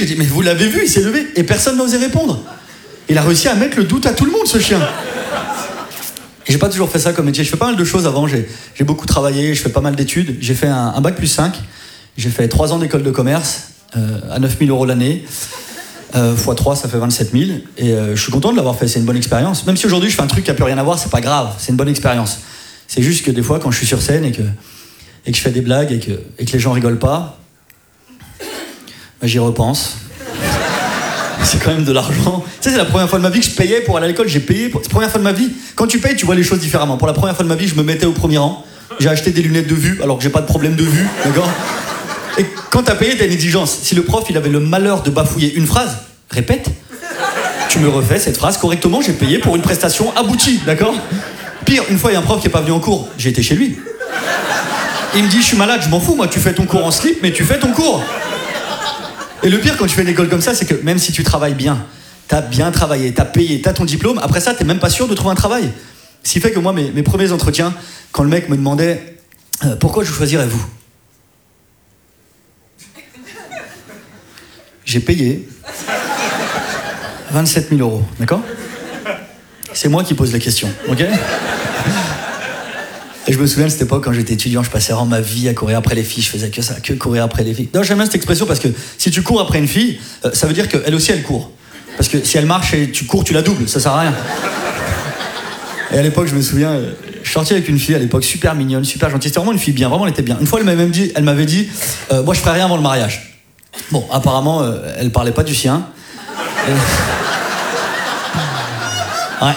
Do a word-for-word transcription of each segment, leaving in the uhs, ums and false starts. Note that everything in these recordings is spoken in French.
j'ai dit, mais vous l'avez vu, il s'est levé, et personne n'a osé répondre. Il a réussi à mettre le doute à tout le monde, ce chien. Et j'ai pas toujours fait ça comme métier. Je fais pas mal de choses avant. J'ai, j'ai beaucoup travaillé, je fais pas mal d'études. J'ai fait un, un bac plus cinq. J'ai fait trois ans d'école de commerce euh, à neuf mille euros l'année. Euh, fois trois, ça fait vingt-sept mille. Et euh, je suis content de l'avoir fait. C'est une bonne expérience. Même si aujourd'hui je fais un truc qui a plus rien à voir, c'est pas grave. C'est une bonne expérience. C'est juste que des fois, quand je suis sur scène et que, et que je fais des blagues et que, et que les gens rigolent pas, bah, j'y repense. C'est quand même de l'argent. Tu sais, c'est la première fois de ma vie que je payais pour aller à l'école. J'ai payé. Pour... C'est la première fois de ma vie. Quand tu payes, tu vois les choses différemment. Pour la première fois de ma vie, je me mettais au premier rang. J'ai acheté des lunettes de vue, alors que j'ai pas de problème de vue, d'accord ? Et quand t'as payé, t'as une exigence. Si le prof, il avait le malheur de bafouiller une phrase, répète. Tu me refais cette phrase correctement. J'ai payé pour une prestation aboutie, d'accord ? Pire, une fois, il y a un prof qui est pas venu en cours. J'ai été chez lui. Il me dit, je suis malade, je m'en fous, moi. Tu fais ton cours en slip, mais tu fais ton cours. Et le pire quand tu fais une école comme ça, c'est que même si tu travailles bien, t'as bien travaillé, t'as payé, t'as ton diplôme, après ça, t'es même pas sûr de trouver un travail. Ce qui fait que moi, mes, mes premiers entretiens, quand le mec me demandait euh, pourquoi je choisirais vous, j'ai payé vingt-sept mille euros, d'accord ? C'est moi qui pose les questions, ok ? Et je me souviens de cette époque, quand j'étais étudiant, je passais vraiment ma vie à courir après les filles. Je faisais que ça, que courir après les filles. Non, j'aime bien cette expression parce que si tu cours après une fille, euh, ça veut dire qu'elle aussi, elle court. Parce que si elle marche et tu cours, tu la doubles. Ça sert à rien. Et à l'époque, je me souviens, euh, je suis sorti avec une fille à l'époque super mignonne, super gentille. C'était vraiment une fille bien, vraiment, elle était bien. Une fois, elle m'avait même dit, elle m'avait dit euh, moi, je ferais rien avant le mariage. Bon, apparemment, euh, elle parlait pas du sien. Et... Ouais.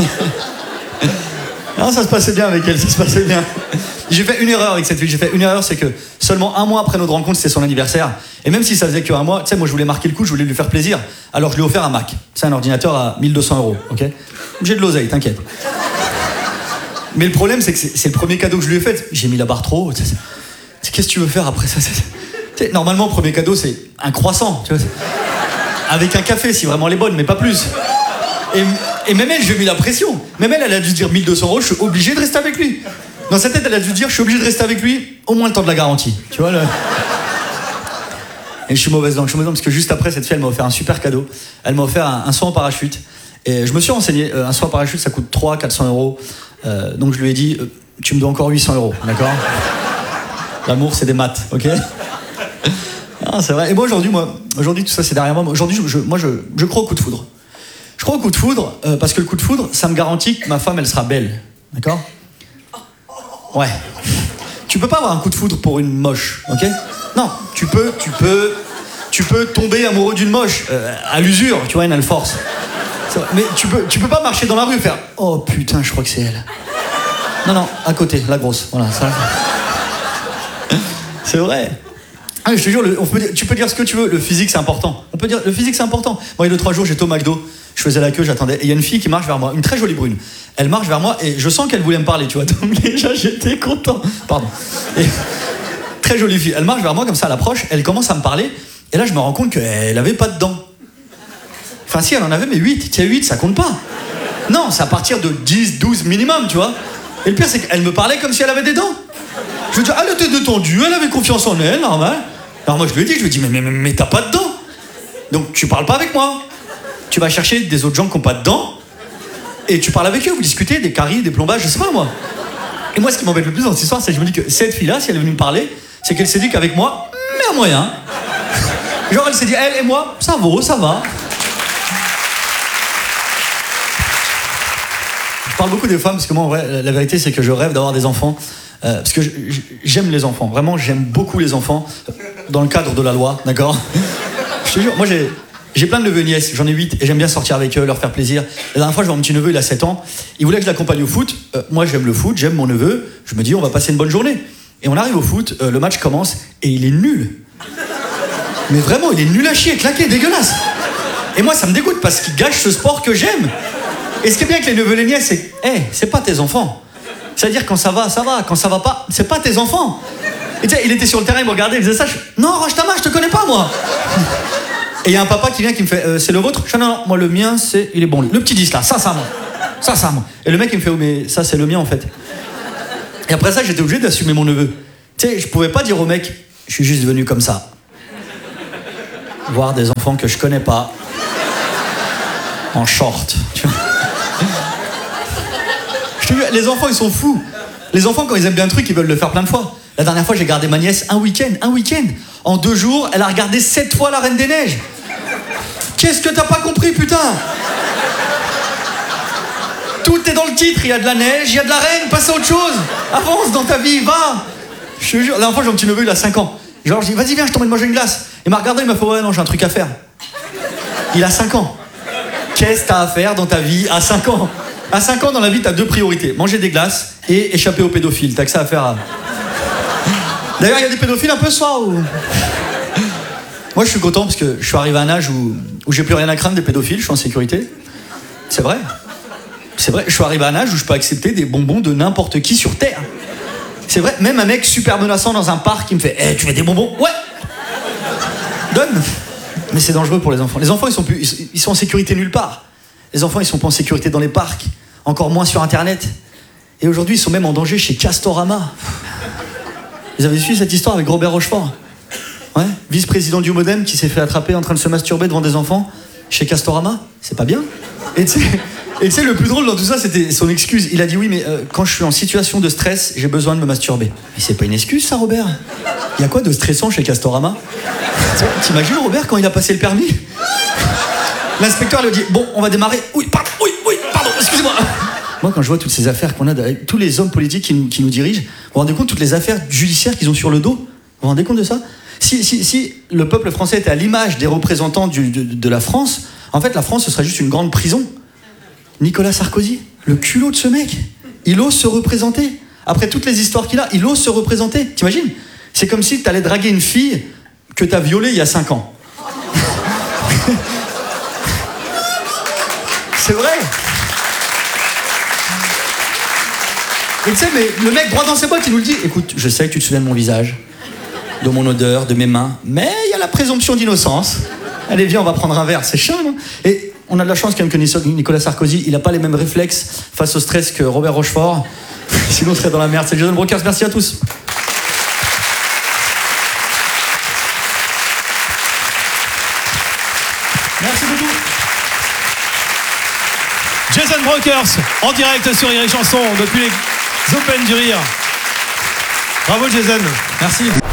Non, ça se passait bien avec elle, ça se passait bien. J'ai fait une erreur avec cette fille. J'ai fait une erreur, c'est que seulement un mois après notre rencontre, c'était son anniversaire. Et même si ça faisait qu'un mois, tu sais, moi je voulais marquer le coup, je voulais lui faire plaisir. Alors je lui ai offert un Mac. C'est un ordinateur à mille deux cents euros, ok ? J'ai de l'oseille, t'inquiète. Mais le problème, c'est que c'est, c'est le premier cadeau que je lui ai fait. J'ai mis la barre trop haut. Qu'est-ce que tu veux faire après ça ? C'est, normalement, le premier cadeau, c'est un croissant, tu vois. Avec un café, si vraiment elle est bonne, mais pas plus. Et, et même elle, je lui ai mis la pression. Même elle, elle a dû se dire mille deux cents euros, je suis obligé de rester avec lui. Dans sa tête, elle a dû dire, je suis obligé de rester avec lui au moins le temps de la garantie. Tu vois, le... Et je suis mauvaise langue, je suis mauvaise langue, parce que juste après, cette fille, elle m'a offert un super cadeau. Elle m'a offert un, un saut en parachute. Et je me suis renseigné, euh, un saut en parachute, ça coûte trois cents à quatre cents euros. Euh, donc je lui ai dit, euh, tu me dois encore huit cents euros, d'accord ? L'amour, c'est des maths, ok ? Ah, c'est vrai. Et moi, aujourd'hui, moi, aujourd'hui, tout ça, c'est derrière moi. Aujourd'hui, je, je, moi, je, je crois au coup de foudre. Je crois au coup de foudre, euh, parce que le coup de foudre, ça me garantit que ma femme, elle sera belle. D'accord ? Ouais. Tu peux pas avoir un coup de foudre pour une moche, ok ? Non, tu peux, tu peux, tu peux tomber amoureux d'une moche, euh, à l'usure, tu vois, une elle force. Mais tu peux, tu peux pas marcher dans la rue et faire « Oh putain, je crois que c'est elle. » Non, non, à côté, la grosse, voilà. Ça... C'est vrai. Ah, je te jure, le, on peut dire, tu peux dire ce que tu veux, le physique c'est important. On peut dire, le physique c'est important. Moi, il y a deux, trois jours, j'étais au McDo, je faisais la queue, j'attendais, et il y a une fille qui marche vers moi, une très jolie brune. Elle marche vers moi et je sens qu'elle voulait me parler, tu vois. Donc déjà, j'étais content. Pardon. Et, très jolie fille. Elle marche vers moi comme ça, elle approche, elle commence à me parler, et là, je me rends compte qu'elle avait pas de dents. Enfin, si, elle en avait, mais huit. Tiens, huit, ça compte pas. Non, c'est à partir de dix, douze minimum, tu vois. Et le pire, c'est qu'elle me parlait comme si elle avait des dents. Je veux dire, elle était détendue, elle avait confiance en elle, normal. Alors moi je lui ai dit, je lui ai dit, mais, mais, mais, mais t'as pas de dents. Donc tu parles pas avec moi. Tu vas chercher des autres gens qui ont pas de dents et tu parles avec eux, vous discutez des caries, des plombages, je sais pas moi. Et moi ce qui m'embête le plus dans cette histoire, c'est que je me dis que cette fille-là, si elle est venue me parler, c'est qu'elle s'est dit qu'avec moi, mais à moyen. Genre elle s'est dit, elle et moi, ça vaut, ça va. Je parle beaucoup des femmes parce que moi en vrai, la vérité c'est que je rêve d'avoir des enfants. Euh, parce que j'aime les enfants, vraiment j'aime beaucoup les enfants, dans le cadre de la loi, d'accord ? Je te jure, moi j'ai, j'ai plein de neveux et nièces, j'en ai huit, et j'aime bien sortir avec eux, leur faire plaisir. La dernière fois, je vois mon petit neveu, il a sept ans, il voulait que je l'accompagne au foot, euh, moi j'aime le foot, j'aime mon neveu, je me dis on va passer une bonne journée. Et on arrive au foot, euh, le match commence, et il est nul. Mais vraiment, il est nul à chier, claqué, dégueulasse. Et moi ça me dégoûte, parce qu'il gâche ce sport que j'aime. Et ce qui est bien avec les neveux et les nièces, c'est que, hé, hey, c'est pas tes enfants. C'est-à-dire quand ça va, ça va. Quand ça va pas, c'est pas tes enfants. Et tu sais, il était sur le terrain, il me regardait, il faisait ça. Je... Non, range ta main, je te connais pas, moi. Et il y a un papa qui vient qui me fait euh, c'est le vôtre ? Je dis non, non, moi le mien, c'est. Il est bon, lui. Le petit dix là, ça, ça, moi. Ça, ça, moi. Et le mec, il me fait oh, mais ça, c'est le mien en fait. Et après ça, j'étais obligé d'assumer mon neveu. Tu sais, je pouvais pas dire au mec je suis juste venu comme ça. voir des enfants que je connais pas en short. Tu vois. Je te jure, les enfants, ils sont fous. Les enfants, quand ils aiment bien un truc, ils veulent le faire plein de fois. La dernière fois, j'ai gardé ma nièce un week-end. Un week-end. En deux jours, elle a regardé sept fois La Reine des Neiges. Qu'est-ce que t'as pas compris, putain? Tout est dans le titre. Il y a de la neige, il y a de la reine. Passe à autre chose. Avance dans ta vie, va. Je te jure. La dernière fois, j'ai un petit neveu, il a cinq ans. Genre, je dis, vas-y, viens, je t'emmène manger une glace. Il m'a regardé, il m'a fait, ouais, non, j'ai un truc à faire. Il a cinq ans. Qu'est-ce que t'as à faire dans ta vie à cinq ans? À cinq ans, dans la vie, t'as deux priorités. Manger des glaces et échapper aux pédophiles. T'as que ça à faire. À... D'ailleurs, il y a des pédophiles un peu ce soir. Ou... Moi, je suis content parce que je suis arrivé à un âge où, où j'ai plus rien à craindre des pédophiles. Je suis en sécurité. C'est vrai. C'est vrai. Je suis arrivé à un âge où je peux accepter des bonbons de n'importe qui sur Terre. C'est vrai. Même un mec super menaçant dans un parc qui me fait hey, « tu veux des bonbons ?» Ouais. Donne. Mais c'est dangereux pour les enfants. Les enfants, ils sont, plus, ils, ils sont en sécurité nulle part. Les enfants, ils sont pas en sécurité dans les parcs. Encore moins sur Internet. Et aujourd'hui, ils sont même en danger chez Castorama. Vous avez suivi cette histoire avec Robert Rochefort? Ouais, vice-président du Modem qui s'est fait attraper en train de se masturber devant des enfants chez Castorama. C'est pas bien. Et tu sais, le plus drôle dans tout ça, c'était son excuse. Il a dit oui, mais euh, quand je suis en situation de stress, j'ai besoin de me masturber. Mais c'est pas une excuse, ça, Robert. Il y a quoi de stressant chez Castorama? T'imagines, Robert, quand il a passé le permis? L'inspecteur lui a dit bon, on va démarrer. Oui, pardon, oui, oui, pardon, excusez-moi. Moi, quand je vois toutes ces affaires qu'on a, avec tous les hommes politiques qui nous, qui nous dirigent, vous vous rendez compte de toutes les affaires judiciaires qu'ils ont sur le dos? Vous vous rendez compte de ça? Si, si, si le peuple français était à l'image des représentants du, de, de la France, en fait, la France, ce serait juste une grande prison. Nicolas Sarkozy, le culot de ce mec, il ose se représenter. Après toutes les histoires qu'il a, il ose se représenter. T'imagines? C'est comme si t'allais draguer une fille que t'as violée il y a cinq ans. C'est vrai. Et tu sais, mais le mec droit dans ses bottes, il nous le dit. Écoute, je sais que tu te souviens de mon visage, de mon odeur, de mes mains, mais il y a la présomption d'innocence. Allez, viens, on va prendre un verre, c'est chiant, non? Et on a de la chance quand même que Nicolas Sarkozy, il n'a pas les mêmes réflexes face au stress que Robert Rochefort. Sinon, on serait dans la merde. C'est Jason Brokers, merci à tous. Merci beaucoup. Jason Brokers, en direct sur Rire et Chanson, depuis les Open du Rire. Bravo Jason. Merci.